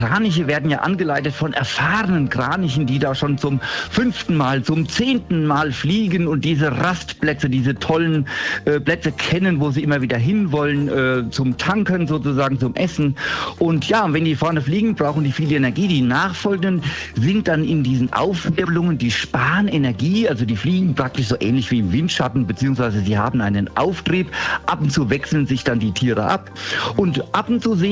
Kraniche werden ja angeleitet von erfahrenen Kranichen, die da schon zum 5. Mal, zum 10. Mal fliegen und diese Rastplätze, diese tollen Plätze kennen, wo sie immer wieder hinwollen, zum Tanken sozusagen, zum Essen. Und ja, wenn die vorne fliegen, brauchen die viel Energie. Die Nachfolgenden sind dann in diesen Aufwirbelungen, die sparen Energie, also die fliegen praktisch so ähnlich wie im Windschatten, beziehungsweise sie haben einen Auftrieb. Ab und zu wechseln sich dann die Tiere ab und ab und zu sehen